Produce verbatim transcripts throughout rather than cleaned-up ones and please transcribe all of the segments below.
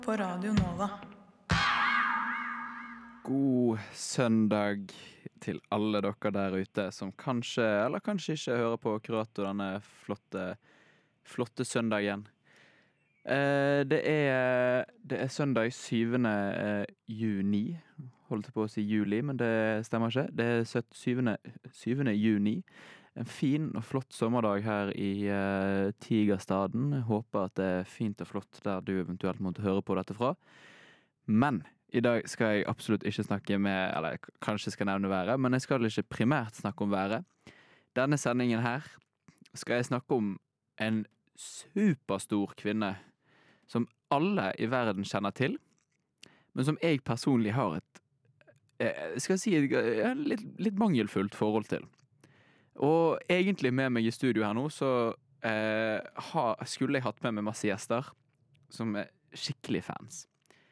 På Radio Nova. God søndag til alle dere der ute som kanskje, eller kanskje ikke hører på Kurator denne flotte, flotte søndagen. Eh, det, er, det er søndag syvende juni. Holdt jeg på å si juli, men det stemmer ikke. Det er syvende, syvende juni. En fin og flott sommerdag her i uh, Tigerstaden. Jeg håper at det er fint og flott der du eventuelt måtte høre på dette fra. Men i dag skal jeg absolutt ikke snakke med, eller kanskje skal nevne været, men jeg skal ikke primært snakke om været. Denne sendingen her skal jeg snakke om en superstor kvinne som alle i verden kjenner til, men som jeg personlig har et, jeg skal si, et litt, litt mangelfullt forhold til. Og egentlig med meg i studio her nå så eh, ha, skulle jeg hatt med meg masse gjester som er skikkelig fans.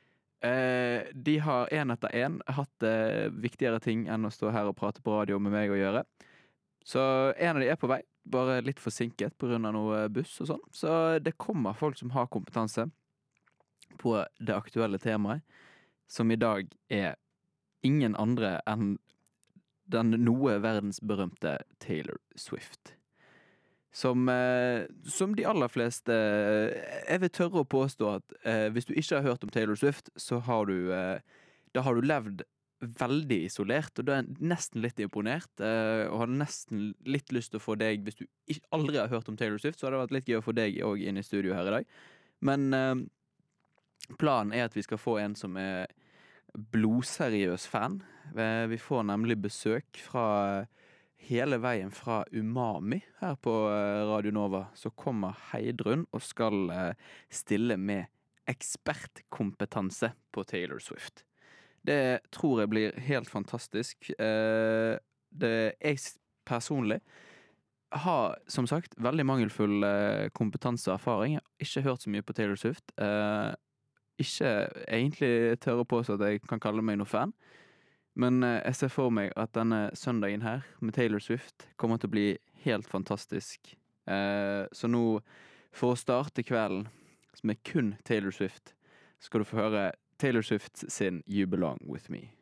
Eh, de har en etter en hatt eh, viktigere ting enn å stå her og prate på radio med meg å gjøre. Så en av de er på vei, bare litt forsinket på grunn av noe buss og sånn. Så det kommer folk som har kompetanse på det aktuelle temaet, som i dag er ingen andre enn den noe verdensberømte Taylor Swift. Som, eh, som de aller fleste, jeg vil tørre å påstå at eh, hvis du ikke har hørt om Taylor Swift, så har du, eh, da har du levd veldig isolert, og du er nesten litt imponert, eh, og har nesten litt lyst til å få deg, hvis du ikke, aldri har hørt om Taylor Swift, så har det vært litt gøy å få deg også inn i studio her i dag. Men eh, planen er at vi skal få en som er blodseriøs fan. Vi får nemlig besøk fra hele veien fra Umami her på Radio Nova. Så kommer Heidrun og skal stille med ekspertkompetanse på Taylor Swift. Det tror jeg blir helt fantastisk. Det jeg personlig har, som sagt, veldig mangelfull kompetanse og erfaring. Jeg har ikke hørt så mye på Taylor Swift. Ikke egentlig tørre på så at jeg kan kalle meg noe fan, men jeg ser for meg at denne søndagen her med Taylor Swift kommer til å bli helt fantastisk. Så nå, for å starte kvelden med kun Taylor Swift, skal du få høre Taylor Swift sin You Belong With Me.